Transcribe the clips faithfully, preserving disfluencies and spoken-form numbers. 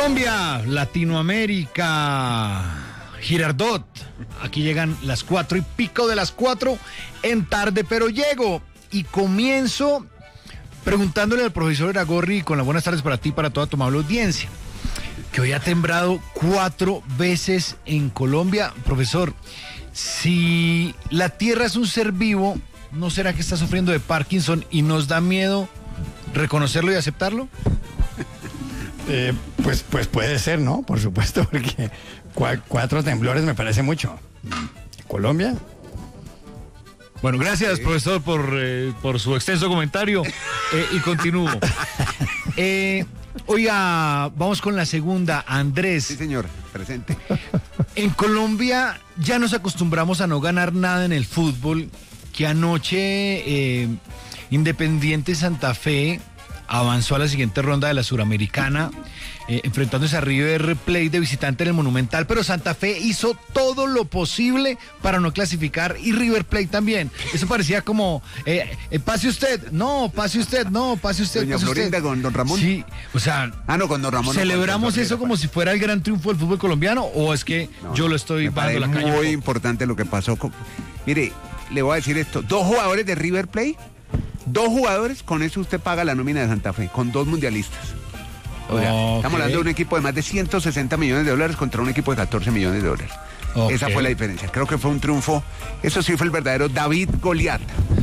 Colombia, Latinoamérica, Girardot. Aquí llegan las cuatro y pico de las cuatro en Tarde Pero Llego. Y comienzo preguntándole al profesor Iragorri, con las buenas tardes para ti y para toda tu amable audiencia, que hoy ha temblado cuatro veces en Colombia. Profesor, si la Tierra es un ser vivo, ¿no será que está sufriendo de Parkinson y nos da miedo reconocerlo y aceptarlo? Eh, pues, pues puede ser, ¿no? Por supuesto, porque cua- cuatro temblores me parece mucho. ¿Colombia? Bueno, gracias, sí, profesor, por, eh, por su extenso comentario eh, y continúo. Eh, oiga, vamos con la segunda, Andrés. Sí, señor, presente. En Colombia ya nos acostumbramos a no ganar nada en el fútbol, que anoche eh, Independiente Santa Fe avanzó a la siguiente ronda de la Suramericana, eh, enfrentándose a River Plate de visitante en el Monumental, pero Santa Fe hizo todo lo posible para no clasificar y River Plate también. Eso parecía como, eh, eh, pase usted, no, pase usted, no, pase usted. Doña pase Florinda usted. con don Ramón. Sí, o sea, ah, no, con don Ramón. ¿celebramos no, eso como si fuera el gran triunfo del fútbol colombiano o es que no, yo lo estoy bajando la caña? Es muy importante lo que pasó. Con... Mire, le voy a decir esto, dos jugadores de River Plate, dos jugadores, con eso usted paga la nómina de Santa Fe, con dos mundialistas. O sea, okay. Estamos hablando de un equipo de más de ciento sesenta millones de dólares contra un equipo de catorce millones de dólares. Okay. Esa fue la diferencia. Creo que fue un triunfo, eso sí fue el verdadero David Goliat.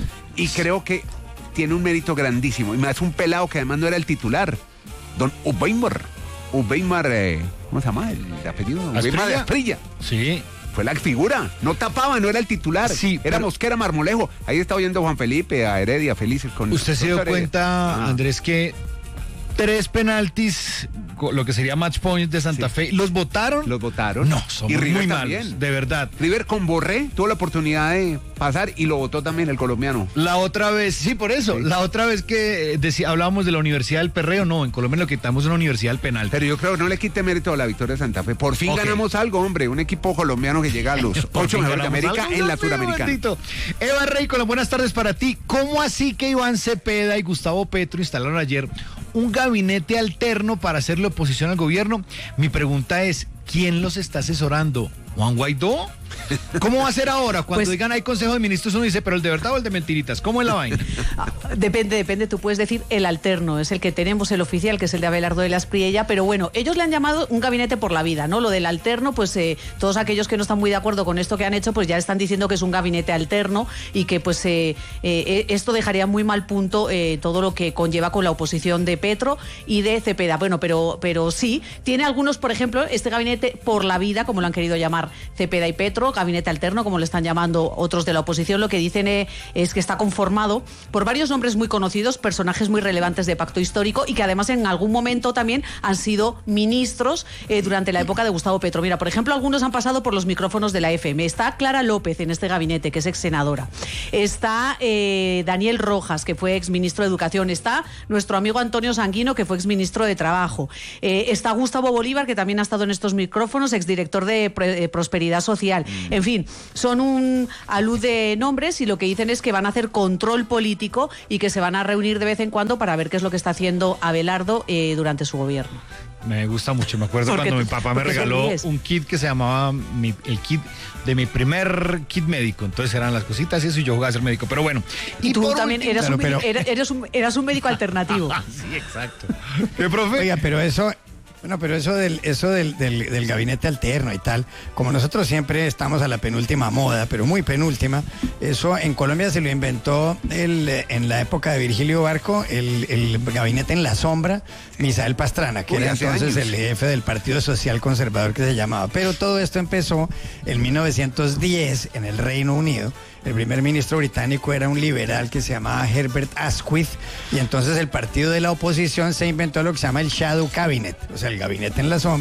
Y creo que tiene un mérito grandísimo. Y más un pelado que además no era el titular, don Ubeimar. Ubeimar, eh, ¿cómo se llama? El apellido. Ubeimar de Asprilla. Sí. Fue la figura, no tapaba, no era el titular, sí, era pero... Mosquera, Marmolejo. Ahí está oyendo Juan Felipe, a Heredia, felices con... ¿Usted se dio cuenta, ah. Andrés, que tres penaltis, lo que sería match point de Santa sí. Fe, los votaron? Los votaron. No, son y River muy también. malos, de verdad. River con Borré tuvo la oportunidad de pasar y lo votó también el colombiano. La otra vez, sí, por eso, sí. La otra vez que decía, hablábamos de la Universidad del Perreo, no, en Colombia lo quitamos una Universidad del Penal. Pero yo creo que no le quite mérito a la victoria de Santa Fe. Por fin okay. ganamos algo, hombre, un equipo colombiano que llega a los ocho mejores de América algo, en la Suramericana. Eva Rey, con las buenas tardes para ti. ¿Cómo así que Iván Cepeda y Gustavo Petro instalaron ayer un gabinete alterno para hacerle oposición al gobierno? Mi pregunta es, ¿quién los está asesorando? ¿Juan Guaidó? ¿Cómo va a ser ahora? Cuando pues, digan hay Consejo de Ministros, uno dice, pero el de verdad o el de mentiritas, ¿cómo es la vaina? Depende, depende, tú puedes decir el alterno, es el que tenemos, el oficial, que es el de Abelardo de la Espriella, pero bueno, ellos le han llamado un gabinete por la vida, ¿no? Lo del alterno, pues eh, todos aquellos que no están muy de acuerdo con esto que han hecho, pues ya están diciendo que es un gabinete alterno y que pues eh, eh, esto dejaría muy mal punto eh, todo lo que conlleva con la oposición de Petro y de Cepeda. Bueno, pero, pero sí, tiene algunos, por ejemplo, este gabinete por la vida, como lo han querido llamar Cepeda y Petro, gabinete alterno, como le están llamando otros de la oposición, lo que dicen eh, es que está conformado por varios nombres muy conocidos, personajes muy relevantes de pacto histórico y que además en algún momento también han sido ministros eh, durante la época de Gustavo Petro. Mira, por ejemplo, algunos han pasado por los micrófonos de la F M. Está Clara López en este gabinete, que es ex senadora. Está eh, Daniel Rojas, que fue ex ministro de Educación. Está nuestro amigo Antonio Sanguino, que fue ex ministro de Trabajo. Eh, está Gustavo Bolívar, que también ha estado en estos micrófonos, exdirector de Pre- eh, Prosperidad Social. Mm. En fin, son un alud de nombres y lo que dicen es que van a hacer control político y que se van a reunir de vez en cuando para ver qué es lo que está haciendo Abelardo eh, durante su gobierno. Me gusta mucho, me acuerdo cuando mi papá me regaló un kit que se llamaba mi, el kit de mi primer kit médico, entonces eran las cositas y eso y yo jugaba a ser médico, pero bueno. Y tú también último, eras, claro, un, pero... eres un, eras un médico alternativo. Sí, exacto. ¿Qué, profe? Oiga, pero eso... Bueno, pero eso del eso del, del, del gabinete alterno y tal, como nosotros siempre estamos a la penúltima moda, pero muy penúltima, eso en Colombia se lo inventó el, en la época de Virgilio Barco, el, el gabinete en la sombra, Misael Pastrana, que Uy, era entonces años. el jefe del Partido Social Conservador que se llamaba. Pero todo esto empezó en mil novecientos diez en el Reino Unido. El primer ministro británico era un liberal que se llamaba Herbert Asquith y entonces el partido de la oposición se inventó lo que se llama el Shadow Cabinet, o sea, el gabinete en la sombra,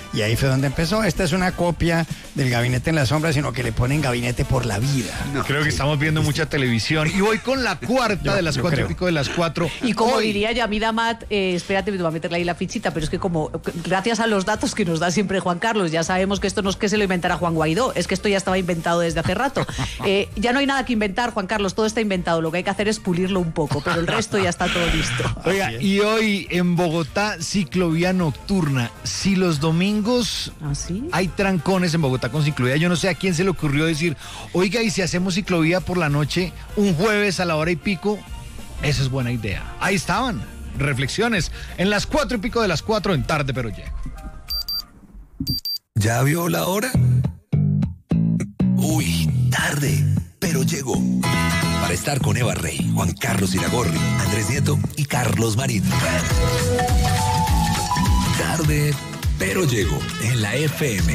y ahí fue donde empezó. Esta es una copia del Gabinete en la Sombra, sino que le ponen Gabinete por la Vida. No, creo que estamos viendo mucha televisión. Y voy con la cuarta yo, de las cuatro y pico de las cuatro. Y como Hoy. diría Yamid Amat, eh, espérate, me voy a meterle ahí la fichita, pero es que como, gracias a los datos que nos da siempre Juan Carlos, ya sabemos que esto no es que se lo inventara Juan Guaidó, es que esto ya estaba inventado desde hace rato. Eh, ya no hay nada que inventar, Juan Carlos, todo está inventado. Lo que hay que hacer es pulirlo un poco, pero el resto ya está todo listo. Oiga, y hoy en Bogotá, ciclovía nocturna. Si los domingos ¿Ah, sí? hay trancones en Bogotá con ciclovía, yo no sé a quién se le ocurrió decir, oiga, y si hacemos ciclovía por la noche, un jueves a la hora y pico, eso es buena idea. Ahí estaban, reflexiones, en las cuatro y pico de las cuatro en Tarde Pero Llego. ¿Ya vio la hora? Uy, tarde, pero llegó. Para estar con Eva Rey, Juan Carlos Iragorri, Andrés Nieto y Carlos Marín. Tarde, pero llegó en la F M.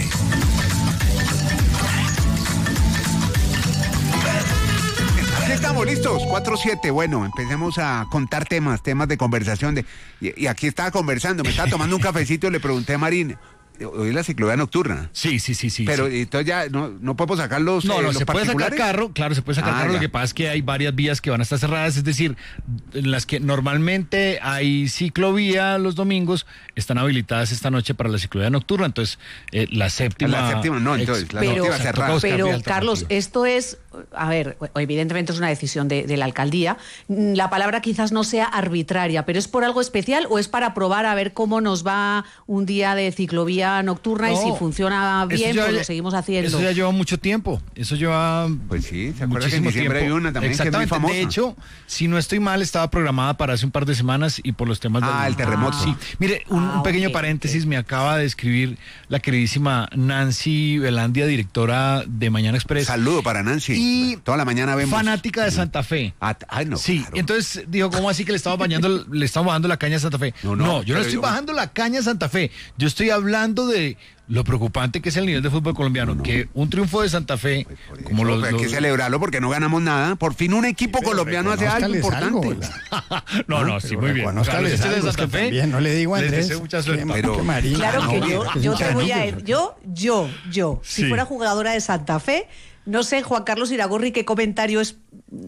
Aquí estamos listos, cuatro siete. Bueno, empecemos a contar temas, temas de conversación. De, y, y aquí estaba conversando, me estaba tomando un cafecito y le pregunté a Marín, hoy la ciclovía nocturna. Sí, sí, sí, sí. Pero sí. entonces ya no, no podemos sacar los No, eh, no, los se puede sacar carro, claro, se puede sacar Ah, carro, ya. lo que pasa es que hay varias vías que van a estar cerradas, es decir, en las que normalmente hay ciclovía los domingos, están habilitadas esta noche para la ciclovía nocturna, entonces eh, la séptima... La séptima no, entonces, la pero, séptima cerrada. Pero, Carlos, esto es, a ver, evidentemente es una decisión de, de la alcaldía, la palabra quizás no sea arbitraria, pero ¿es por algo especial o es para probar a ver cómo nos va un día de ciclovía nocturna? No. Y si funciona bien, pues lo seguimos haciendo. Eso ya lleva mucho tiempo. Eso lleva. Pues sí, ¿se acuerda que en diciembre hay una también que es muy famosa? De hecho, si no estoy mal, estaba programada para hace un par de semanas y por los temas ah, del. el terremoto. Sí. Mire, un, ah, un pequeño okay, paréntesis okay. me acaba de escribir la queridísima Nancy Velandia, directora de Mañana Express. Saludo para Nancy. Y toda la mañana vemos. Fanática de Santa Fe. Ah, ay, no. Sí, claro. Entonces dijo, ¿cómo así que le estaba bañando, le estaba bajando la caña a Santa Fe? No, no, no yo no estoy yo... bajando la caña a Santa Fe. Yo estoy hablando de lo preocupante que es el nivel de fútbol colombiano, no, no. que un triunfo de Santa Fe, pues como eso, los, hay los... que celebrarlo porque no ganamos nada. Por fin un equipo sí, colombiano hace algo importante. Algo, no, no, sí, muy bien. Claro, de Santa Fe. También, no le digo a Andrés. Les mucha suerte. Pero, claro que no, yo, yo te voy a yo, yo, yo, si sí. fuera jugadora de Santa Fe, no sé, Juan Carlos Iragorri, qué comentario es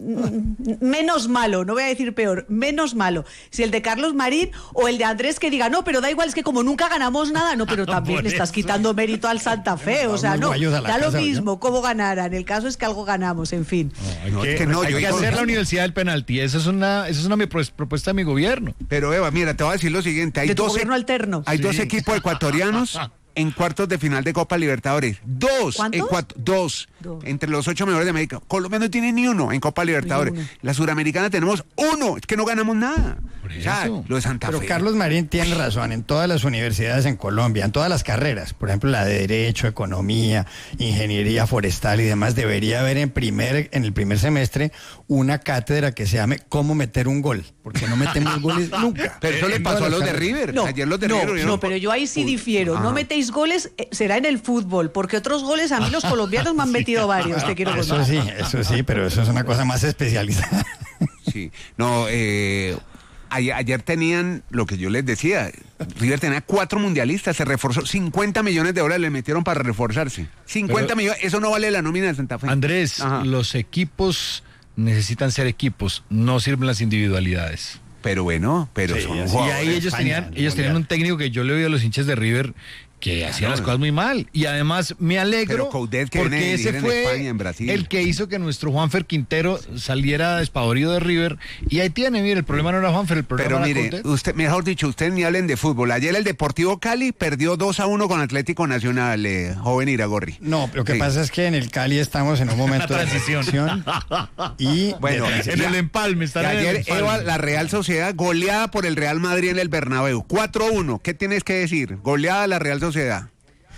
menos malo, no voy a decir peor, menos malo. Si el de Carlos Marín o el de Andrés que diga, no, pero da igual, es que como nunca ganamos nada, no, pero también le estás quitando mérito al Santa Fe, o sea, no, da lo mismo cómo ganaran, el caso es que algo ganamos, en fin. No, hay no, que, es que, no, hay que hacer la universidad del penalti, esa es una, esa es una propuesta de mi gobierno. Pero Eva, mira, te voy a decir lo siguiente, hay de tu dos gobierno alterno. Hay sí. dos equipos ecuatorianos en cuartos de final de Copa Libertadores. Dos. ¿Cuántos? En cuatro, dos, dos. Entre los ocho mejores de América. Colombia no tiene ni uno en Copa Libertadores. La suramericana tenemos uno. Es que no ganamos nada. O sea, lo de Santa Pero Fe. Carlos Marín tiene razón. En todas las universidades en Colombia, en todas las carreras, por ejemplo, la de Derecho, Economía, Ingeniería Forestal y demás, debería haber en, primer, en el primer semestre una cátedra que se llame Cómo meter un gol. Porque no metemos goles nunca. Pero eso le pasó a los de River. No, Ayer los de no, River. No, no, pero yo ahí sí difiero. Ajá. No metéis goles, eh, será en el fútbol, porque otros goles a mí los colombianos me han metido varios, te quiero contar. Eso sí, eso sí, pero eso es una cosa más especializada. Sí, no, eh... Ayer, ayer tenían lo que yo les decía, River tenía cuatro mundialistas, se reforzó, cincuenta millones de dólares le metieron para reforzarse. cincuenta millones, eso no vale la nómina de Santa Fe. Andrés, Ajá. los equipos necesitan ser equipos, no sirven las individualidades. Pero bueno, pero sí, son y ahí ellos España, tenían, ellos tenían un técnico que yo le oí a los hinchas de River que hacía claro, las cosas muy mal. Y además me alegro Coudet, que porque ese en fue España, en Brasil. el que hizo que nuestro Juanfer Quintero saliera despavorido de River. Y ahí tiene, mire, el problema no era Juanfer, el problema Pero era mire, Coudet. usted, mejor dicho, ustedes ni hablen de fútbol. Ayer el Deportivo Cali perdió dos a uno con Atlético Nacional, eh, joven Iragorri. No, lo que sí. pasa es que en el Cali estamos en un momento de transición. y bueno, en el empalme. Está ayer, en el empalme. Eva, la Real Sociedad goleada por el Real Madrid en el Bernabéu. cuatro a uno. ¿Qué tienes que decir? Goleada la Real Sociedad.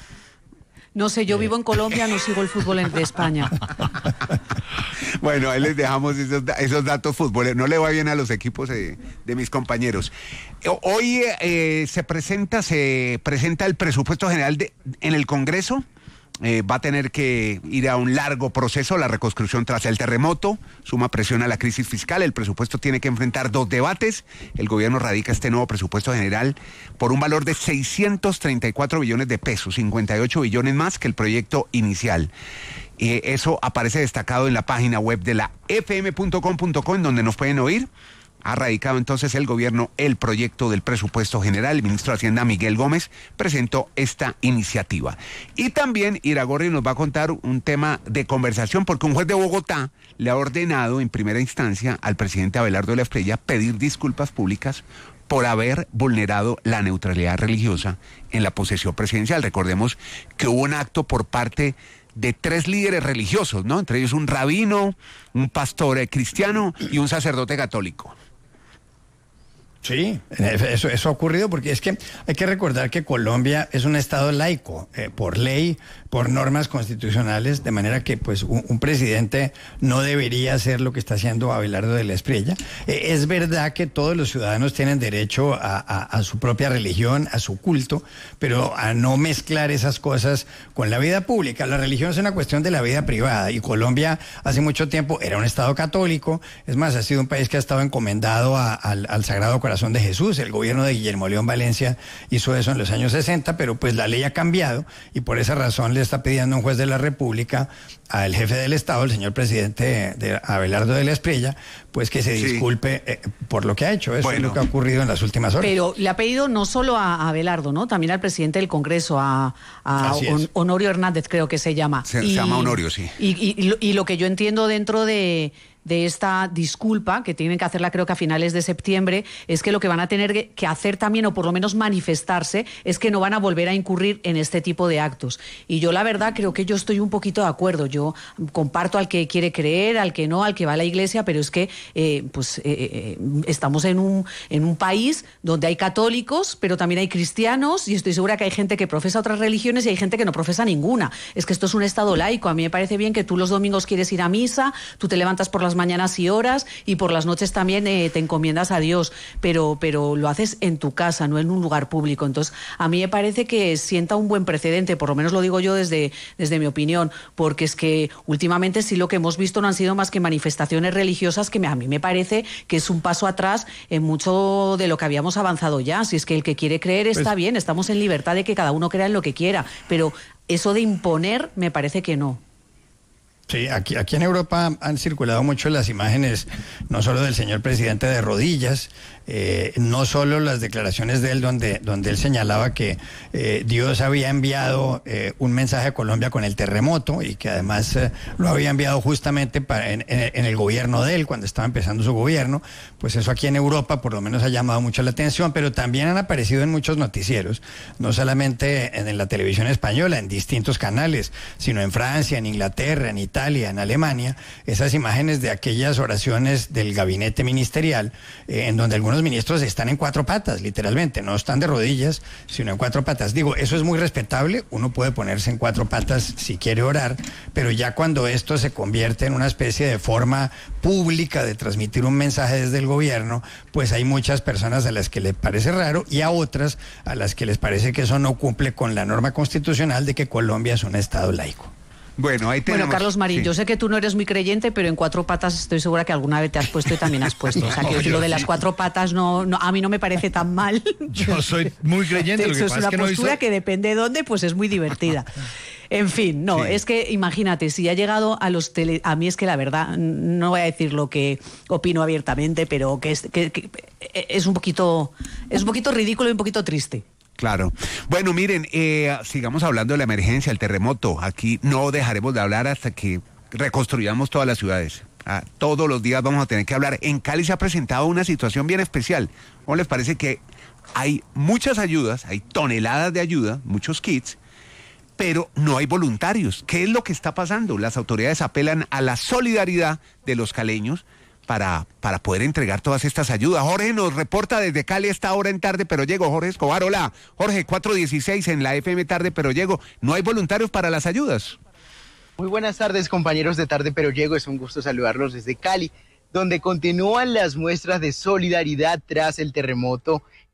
No sé, yo vivo en Colombia, no sigo el fútbol de España. Bueno, ahí les dejamos esos, esos datos futboleros. No le va bien a los equipos de, de mis compañeros. Hoy eh, se presenta, se presenta el presupuesto general de, en el Congreso. eh, va a tener que ir a un largo proceso la reconstrucción tras el terremoto, suma presión a la crisis fiscal, el presupuesto tiene que enfrentar dos debates, el gobierno radica este nuevo presupuesto general por un valor de seiscientos treinta y cuatro billones de pesos, cincuenta y ocho billones más que el proyecto inicial. Eh, eso aparece destacado en la página web de la f m punto com punto co, en donde nos pueden oír. Ha radicado entonces el gobierno el proyecto del presupuesto general. El ministro de Hacienda, Miguel Gómez, presentó esta iniciativa. Y también Iragorri nos va a contar un tema de conversación, porque un juez de Bogotá le ha ordenado en primera instancia al presidente Abelardo de la Espriella pedir disculpas públicas por haber vulnerado la neutralidad religiosa en la posesión presidencial. Recordemos que hubo un acto por parte de tres líderes religiosos, ¿no? Entre ellos un rabino, un pastor cristiano y un sacerdote católico. Sí, eso, eso ha ocurrido porque es que hay que recordar que Colombia es un estado laico, eh, por ley, por normas constitucionales, de manera que pues un, un presidente no debería hacer lo que está haciendo Abelardo de la Espriella. Eh, es verdad que todos los ciudadanos tienen derecho a, a, a su propia religión, a su culto, pero a no mezclar esas cosas con la vida pública. La religión es una cuestión de la vida privada y Colombia hace mucho tiempo era un estado católico, es más, ha sido un país que ha estado encomendado a, al, al Sagrado Corazón Corazón de Jesús. El gobierno de Guillermo León Valencia hizo eso en los años sesenta, pero pues la ley ha cambiado y por esa razón le está pidiendo un juez de la República al jefe del Estado, el señor presidente de Abelardo de la Espriella, pues que se disculpe sí. eh, por lo que ha hecho. Eso bueno. es lo que ha ocurrido en las últimas horas. Pero le ha pedido no solo a Abelardo, ¿no? También al presidente del Congreso, a, a Hon- Honorio Hernández, creo que se llama. Se, y, se llama Honorio, sí. Y, y, y, lo, y lo que yo entiendo dentro de... de esta disculpa, que tienen que hacerla creo que a finales de septiembre, es que lo que van a tener que hacer también, o por lo menos manifestarse, es que no van a volver a incurrir en este tipo de actos. Y yo la verdad creo que yo estoy un poquito de acuerdo. Yo comparto al que quiere creer, al que no, al que va a la iglesia, pero es que eh, pues eh, eh, estamos en un, en un país donde hay católicos, pero también hay cristianos, y estoy segura que hay gente que profesa otras religiones y hay gente que no profesa ninguna. Es que esto es un estado laico. A mí me parece bien que tú los domingos quieres ir a misa, tú te levantas por las mañanas y horas y por las noches también eh, te encomiendas a Dios, pero, pero lo haces en tu casa, no en un lugar público. Entonces, a mí me parece que sienta un buen precedente, por lo menos lo digo yo desde, desde mi opinión, porque es que últimamente sí lo que hemos visto no han sido más que manifestaciones religiosas que me, a mí me parece que es un paso atrás en mucho de lo que habíamos avanzado ya. Si es que el que quiere creer está pues, bien, estamos en libertad de que cada uno crea en lo que quiera, pero eso de imponer me parece que no. Sí, aquí, aquí en Europa han circulado mucho las imágenes, no solo del señor presidente de rodillas, eh, no solo las declaraciones de él donde, donde él señalaba que eh, Dios había enviado eh, un mensaje a Colombia con el terremoto y que además eh, lo había enviado justamente para, en, en, en el gobierno de él, cuando estaba empezando su gobierno. Pues eso aquí en Europa por lo menos ha llamado mucho la atención, pero también han aparecido en muchos noticieros, no solamente en, en la televisión española, en distintos canales, sino en Francia, en Inglaterra, en Italia, en Alemania, esas imágenes de aquellas oraciones del gabinete ministerial, eh, en donde algunos ministros están en cuatro patas, literalmente, no están de rodillas, sino en cuatro patas. Digo, eso es muy respetable, uno puede ponerse en cuatro patas si quiere orar, pero ya cuando esto se convierte en una especie de forma pública de transmitir un mensaje desde el gobierno, pues hay muchas personas a las que les parece raro y a otras a las que les parece que eso no cumple con la norma constitucional de que Colombia es un estado laico. Bueno, ahí tenemos... Bueno, Carlos Marín, sí. Yo sé que tú no eres muy creyente, pero en cuatro patas estoy segura que alguna vez te has puesto y también has puesto. O sea, que no, lo de sí. las cuatro patas no, no, a mí no me parece tan mal. Yo soy muy creyente. Lo que pasa es una es que postura no hizo... que depende de dónde, pues es muy divertida. En fin, no, sí. Es que imagínate, si ha llegado a los tele... A mí es que la verdad, no voy a decir lo que opino abiertamente, pero que es, que, que es, un, poquito, es un poquito ridículo y un poquito triste. Claro. Bueno, miren, eh, sigamos hablando de la emergencia, el terremoto. Aquí no dejaremos de hablar hasta que reconstruyamos todas las ciudades. Ah, todos los días vamos a tener que hablar. En Cali se ha presentado una situación bien especial. ¿Cómo les parece que hay muchas ayudas, hay toneladas de ayuda, muchos kits, pero no hay voluntarios? ¿Qué es lo que está pasando? Las autoridades apelan a la solidaridad de los caleños Para, para poder entregar todas estas ayudas. Jorge nos reporta desde Cali a esta hora en Tarde Pero Llego. Jorge Escobar, hola. Jorge, cuatro dieciséis en la F M Tarde Pero Llego. ¿No hay voluntarios para las ayudas? Muy buenas tardes, compañeros de Tarde Pero Llego. Es un gusto saludarlos desde Cali, donde continúan las muestras de solidaridad tras el terremoto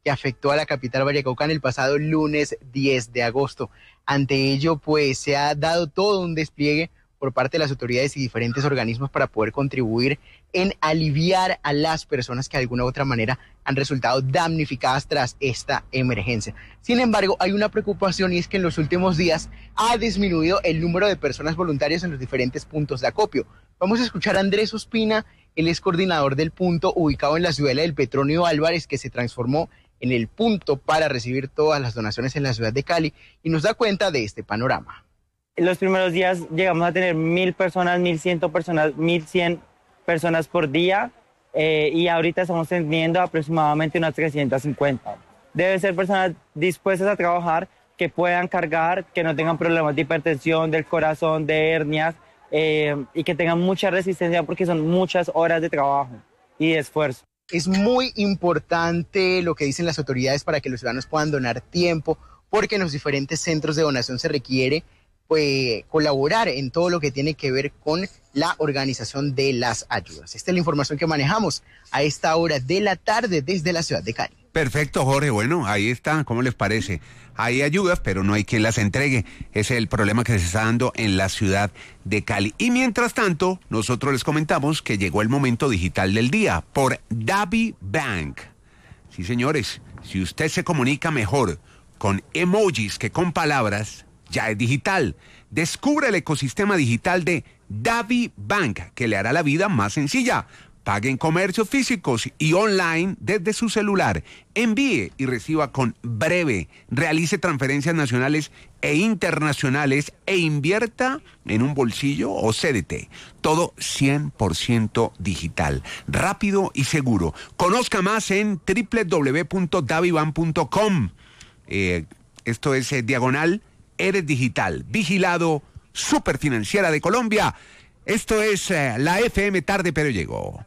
que afectó a la capital vallecaucana el pasado lunes diez de agosto. Ante ello, pues se ha dado todo un despliegue por parte de las autoridades y diferentes organismos para poder contribuir en aliviar a las personas que de alguna u otra manera han resultado damnificadas tras esta emergencia. Sin embargo, hay una preocupación y es que en los últimos días ha disminuido el número de personas voluntarias en los diferentes puntos de acopio. Vamos a escuchar a Andrés Ospina, él es coordinador del punto ubicado en la ciudadela del Petronio Álvarez, que se transformó en el punto para recibir todas las donaciones en la ciudad de Cali, y nos da cuenta de este panorama. En los primeros días llegamos a tener mil personas, mil cien personas, mil cien personas por día, eh, y ahorita estamos teniendo aproximadamente unas trescientas cincuenta. Deben ser personas dispuestas a trabajar, que puedan cargar, que no tengan problemas de hipertensión, del corazón, de hernias, eh, y que tengan mucha resistencia porque son muchas horas de trabajo y de esfuerzo. Es muy importante lo que dicen las autoridades para que los ciudadanos puedan donar tiempo, porque en los diferentes centros de donación se requiere pues, colaborar en todo lo que tiene que ver con la organización de las ayudas. Esta es la información que manejamos a esta hora de la tarde desde la ciudad de Cali. Perfecto, Jorge. Bueno, ahí está. ¿Cómo les parece? Hay ayudas, pero no hay quien las entregue. Ese es el problema que se está dando en la ciudad de Cali. Y mientras tanto, nosotros les comentamos que llegó el momento digital del día por DaviBank. Sí, señores, si usted se comunica mejor con emojis que con palabras, ya es digital. Descubre el ecosistema digital de DaviBank, que le hará la vida más sencilla. Pague en comercios físicos y online desde su celular. Envíe y reciba con breve. Realice transferencias nacionales e internacionales e invierta en un bolsillo o C D T. Todo cien por ciento digital, rápido y seguro. Conozca más en doble u doble u doble u punto davibank punto com. Eh, esto es eh, diagonal, eres digital, vigilado, Superfinanciera de Colombia. Esto es eh, la F M Tarde Pero Llegó.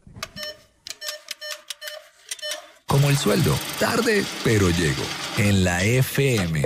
Como el sueldo, tarde pero llego, en la F M.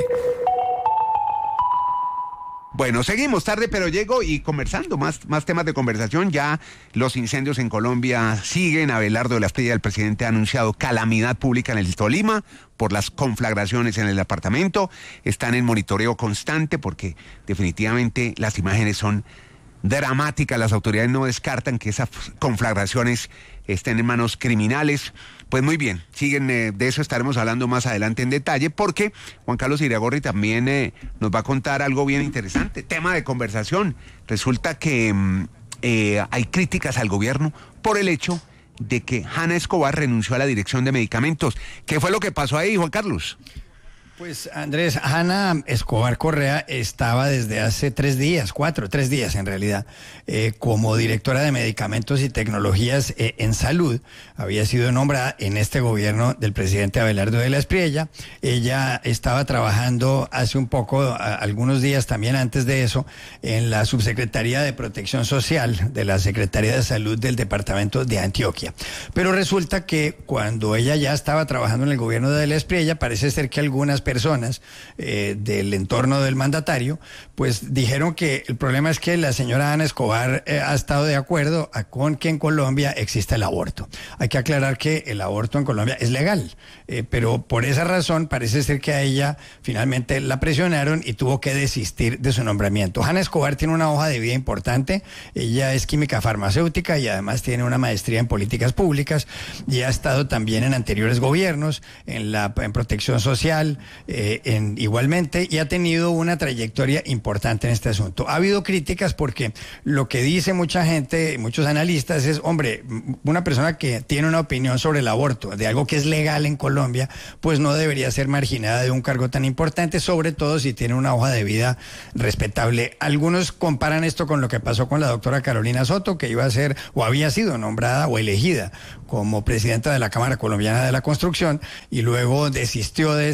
Bueno, seguimos tarde pero llego y conversando, más, más temas de conversación. Ya los incendios en Colombia siguen. Abelardo de la Espriella, el presidente, ha anunciado calamidad pública en el Tolima por las conflagraciones en el departamento. Están en monitoreo constante porque definitivamente las imágenes son dramáticas. Las autoridades no descartan que esas conflagraciones estén en manos criminales. Pues muy bien, siguen, eh, de eso estaremos hablando más adelante en detalle, porque Juan Carlos Iragorri también eh, nos va a contar algo bien interesante, tema de conversación. Resulta que mm, eh, hay críticas al gobierno por el hecho de que Hanna Escobar renunció a la dirección de medicamentos. ¿Qué fue lo que pasó ahí, Juan Carlos? Pues Andrés, Hanna Escobar Correa estaba desde hace tres días, cuatro, tres días en realidad, eh, como directora de medicamentos y tecnologías eh, en salud. Había sido nombrada en este gobierno del presidente Abelardo de la Espriella. Ella estaba trabajando hace un poco, a, algunos días también antes de eso, en la Subsecretaría de Protección Social de la Secretaría de Salud del departamento de Antioquia. Pero resulta que cuando ella ya estaba trabajando en el gobierno de la Espriella, parece ser que algunas personas eh, del entorno del mandatario, pues dijeron que el problema es que la señora Hanna Escobar eh, ha estado de acuerdo a, con que en Colombia existe el aborto. Hay que aclarar que el aborto en Colombia es legal, eh, pero por esa razón parece ser que a ella finalmente la presionaron y tuvo que desistir de su nombramiento. Hanna Escobar tiene una hoja de vida importante. Ella es química farmacéutica y además tiene una maestría en políticas públicas y ha estado también en anteriores gobiernos, en la en protección social, Eh, en, igualmente, y ha tenido una trayectoria importante en este asunto. Ha habido críticas porque lo que dice mucha gente, muchos analistas, es, hombre, una persona que tiene una opinión sobre el aborto, de algo que es legal en Colombia, pues no debería ser marginada de un cargo tan importante, sobre todo si tiene una hoja de vida respetable. Algunos comparan esto con lo que pasó con la doctora Carolina Soto, que iba a ser, o había sido nombrada o elegida como presidenta de la Cámara Colombiana de la Construcción, y luego desistió de ese nombramiento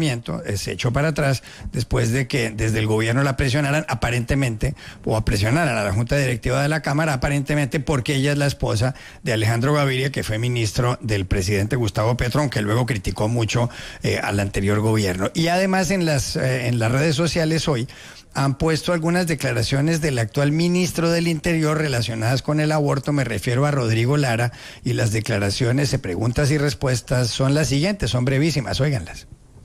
nombramiento, eh, se echó para atrás después de que desde el gobierno la presionaran aparentemente, o presionaran a la Junta Directiva de la Cámara aparentemente porque ella es la esposa de Alejandro Gaviria, que fue ministro del presidente Gustavo Petro, aunque luego criticó mucho eh, al anterior gobierno. Y además en las, eh, en las redes sociales hoy han puesto algunas declaraciones del actual ministro del Interior relacionadas con el aborto, me refiero a Rodrigo Lara, y las declaraciones, de preguntas y respuestas son las siguientes, son brevísimas, óiganlas.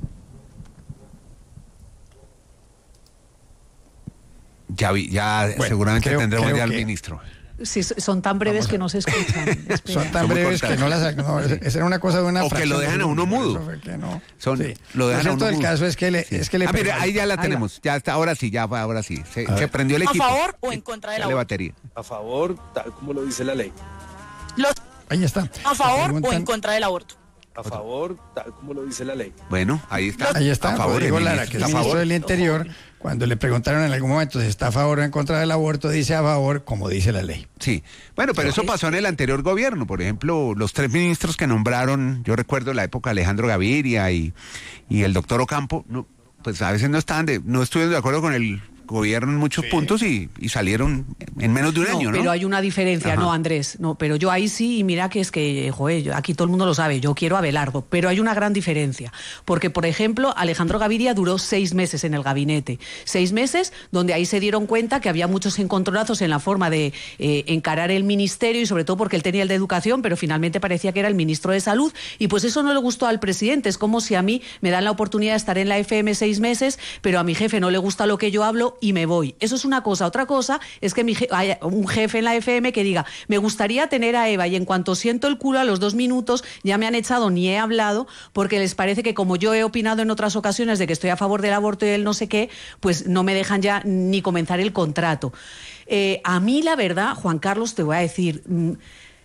Ya vi, ya Bueno, seguramente creo- tendremos creo ya al que- ministro. Sí, son tan breves que no se escuchan. Espera. Son tan Son muy breves que cortas. no las... No, esa era una cosa de una O que fracción lo dejan de a uno segundo, mudo. eso fue que no. Son- Sí. lo dejan a cierto uno del mudo. caso es que le, Sí. es que le Ah, mire, preguntan- ahí ya la Ahí va. tenemos. Ya está, ahora sí, ya ahora sí. Se, se prendió el ¿A equipo. favor o en Sí, contra del dale aborto? batería. A favor, tal como lo dice la ley. Los Ahí está. ¿A favor o Preguntan- en contra del aborto? A favor, tal como lo dice la ley. Bueno, ahí está. Ahí está, A favor, Rodrigo el Lara, ministro que es está a ministro favor. del Interior, cuando le preguntaron en algún momento si está a favor o en contra del aborto, dice a favor, como dice la ley. Sí, bueno, pero eso pasó en el anterior gobierno. Por ejemplo, los tres ministros que nombraron, yo recuerdo la época de Alejandro Gaviria y, y el doctor Ocampo, no, pues a veces no estaban de, no estuvieron de acuerdo con el gobierno en muchos puntos y, y salieron en menos de un No, año, ¿no? pero hay una diferencia, Ajá. no, Andrés, no, pero yo ahí sí, y mira que es que, joder, yo- aquí todo el mundo lo sabe, yo quiero a Abelardo, pero hay una gran diferencia, porque, por ejemplo, Alejandro Gaviria duró seis meses en el gabinete, seis meses donde ahí se dieron cuenta que había muchos encontronazos en la forma de eh, encarar el ministerio, y sobre todo porque él tenía el de educación, pero finalmente parecía que era el ministro de salud, y pues eso no le gustó al presidente, es como si a mí me dan la oportunidad de estar en la F M seis meses, pero a mi jefe no le gusta lo que yo hablo y me voy. Eso es una cosa. Otra cosa es que mi je- haya un jefe en la F M que diga, me gustaría tener a Eva, y en cuanto siento el culo a los dos minutos ya me han echado, ni he hablado, porque les parece que como yo he opinado en otras ocasiones de que estoy a favor del aborto y el no sé qué, pues no me dejan ya ni comenzar el contrato. Eh, a mí la verdad, Juan Carlos, te voy a decir... mm,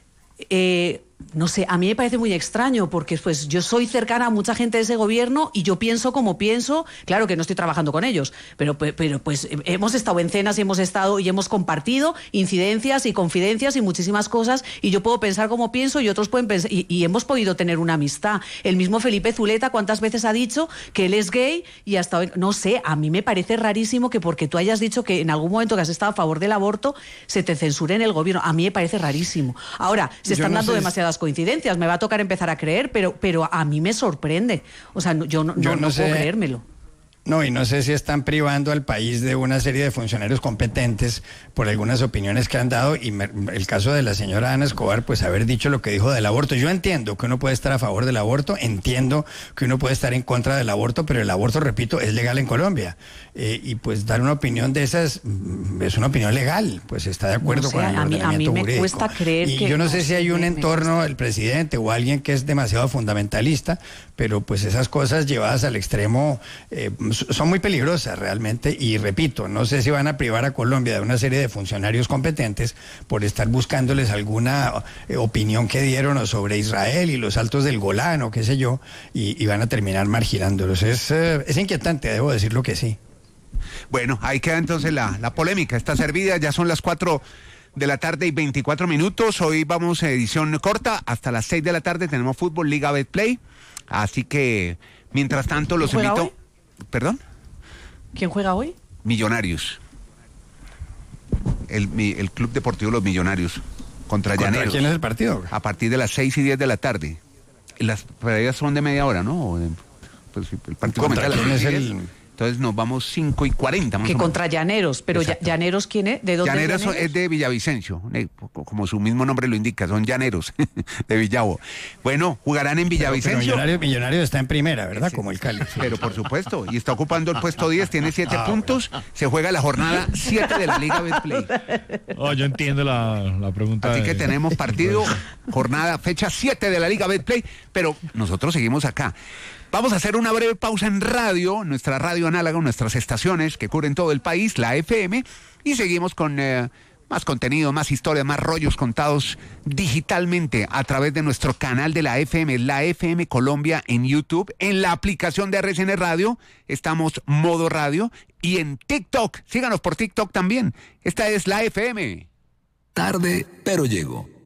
eh, no sé, a mí me parece muy extraño porque pues yo soy cercana a mucha gente de ese gobierno y yo pienso como pienso, claro que no estoy trabajando con ellos, pero, pe- pero pues hemos estado en cenas y hemos estado y hemos compartido incidencias y confidencias y muchísimas cosas, y yo puedo pensar como pienso y otros pueden pensar, y, y hemos podido tener una amistad. El mismo Felipe Zuleta, ¿cuántas veces ha dicho que él es gay? Y hasta hoy, no sé, a mí me parece rarísimo que porque tú hayas dicho que en algún momento que has estado a favor del aborto se te censure en el gobierno. A mí me parece rarísimo. Ahora, se Yo están no dando sé si- demasiadas coincidencias, me va a tocar empezar a creer, pero, pero a mí me sorprende. O sea, no- yo no, Yo no, no no sé. puedo creérmelo. No, y no sé si están privando al país de una serie de funcionarios competentes por algunas opiniones que han dado, y me- el caso de la señora Ana Escobar, pues haber dicho lo que dijo del aborto. Yo entiendo que uno puede estar a favor del aborto, entiendo que uno puede estar en contra del aborto, pero el aborto, repito, es legal en Colombia. Eh, y pues dar una opinión de esas mm, es una opinión legal, pues está de acuerdo No sé, con el a mí- a mí ordenamiento me jurídico. cuesta creer y que- yo no no sé si sé, hay un me- me entorno, el presidente o alguien que es demasiado fundamentalista, pero pues esas cosas llevadas al extremo eh, son muy peligrosas realmente, y repito, no sé si van a privar a Colombia de una serie de funcionarios competentes por estar buscándoles alguna eh, opinión que dieron o sobre Israel y los altos del Golán o qué sé yo, y, y van a terminar marginándolos. Es, eh, es inquietante, debo decirlo que sí. Bueno, ahí queda entonces la, la polémica. Está servida, ya son las cuatro de la tarde y veinticuatro minutos. Hoy vamos a edición corta, hasta las seis de la tarde tenemos fútbol, Liga Betplay. Así que, mientras tanto, los ¿Juega invito... hoy? ¿Perdón? ¿Quién juega hoy? Millonarios. El, mi- el Club Deportivo Los Millonarios. Contra, ¿Contra Llaneros. quién es el partido? A partir de las seis y diez de la tarde. Las previas son de media hora, ¿no? O de- Pues, el partido ¿Contra comienza a las quién es seis y el- diez. Entonces nos vamos cinco y cuarenta más Que o menos. contra Llaneros, pero ya- Exacto. ¿Llaneros quién es? ¿De dónde es Llaneros Llaneros? es de Villavicencio, eh, como su mismo nombre lo indica, son llaneros de Villavo. Bueno, jugarán en Pero, pero Villavicencio. Millonarios, Millonarios está en primera, ¿verdad? Como el Cali. Pero por supuesto, y está ocupando el puesto diez, tiene siete Ah, puntos, se juega la jornada siete de la Liga Betplay. Oh, yo entiendo la, la pregunta. Así de- que tenemos partido, jornada, fecha siete de la Liga Betplay, pero nosotros seguimos acá. Vamos a hacer una breve pausa en radio, nuestra radio análoga, nuestras estaciones que cubren todo el país, la F M, y seguimos con eh, más contenido, más historias, más rollos contados digitalmente a través de nuestro canal de la F M, la F M Colombia en YouTube, en la aplicación de R C N Radio, estamos modo radio, y en TikTok, síganos por TikTok también. Esta es la F M. Tarde, pero llego.